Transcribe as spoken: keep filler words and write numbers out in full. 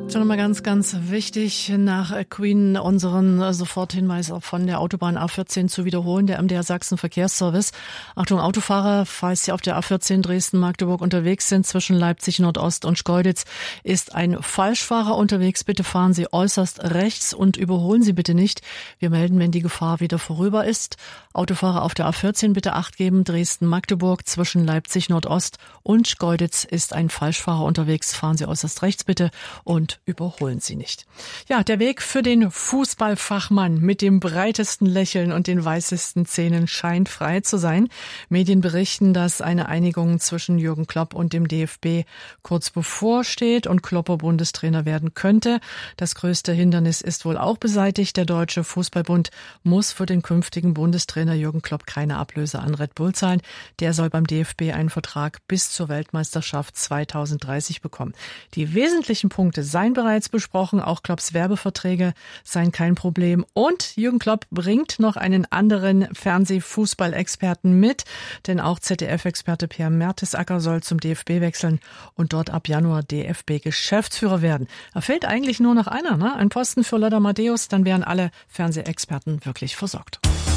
Schon mal ganz, ganz wichtig, nach Queen unseren Soforthinweis von der Autobahn A vierzehn zu wiederholen, der M D R Sachsen Verkehrsservice. Achtung Autofahrer, falls Sie auf der A vierzehn Dresden-Magdeburg unterwegs sind, zwischen Leipzig Nordost und Schkeuditz, ist ein Falschfahrer unterwegs. Bitte fahren Sie äußerst rechts und überholen Sie bitte nicht. Wir melden, wenn die Gefahr wieder vorüber ist. Autofahrer auf der A vierzehn bitte Acht geben, Dresden-Magdeburg, zwischen Leipzig Nordost und Schkeuditz ist ein Falschfahrer unterwegs. Fahren Sie äußerst rechts bitte und überholen Sie nicht. Ja, der Weg für den Fußballfachmann mit dem breitesten Lächeln und den weißesten Zähnen scheint frei zu sein. Medien berichten, dass eine Einigung zwischen Jürgen Klopp und dem D F B kurz bevorsteht und Klopper Bundestrainer werden könnte. Das größte Hindernis ist wohl auch beseitigt. Der Deutsche Fußballbund muss für den künftigen Bundestrainer Jürgen Klopp keine Ablöse an Red Bull zahlen. Der soll beim D F B einen Vertrag bis zur Weltmeisterschaft zweitausenddreißig bekommen. Die wesentlichen Punkte seien bereits besprochen, auch Klopps Werbeverträge seien kein Problem. Und Jürgen Klopp bringt noch einen anderen Fernsehfußballexperten mit, denn auch Z D F-Experte Per Mertesacker soll zum D F B wechseln und dort ab Januar D F B-Geschäftsführer werden. Da fehlt eigentlich nur noch einer, ne? Ein Posten für Lothar Matthäus, dann wären alle Fernsehexperten wirklich versorgt.